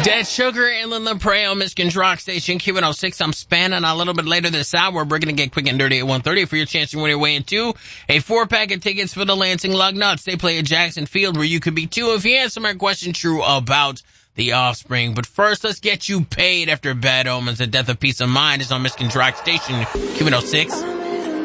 Dead Sugar, Inland Lepre on Michigan's Rock Station, Q106. I'm spanning a little bit later this hour. We're going to get quick and dirty at 1:30 for your chance to win your way into a 4-pack of tickets for the Lansing Lugnuts. They play at Jackson Field, where you could be too if you answer my question true about The Offspring. But first, let's get you paid after Bad Omens. The Death of Peace of Mind is on Michigan's Rock Station, Q106.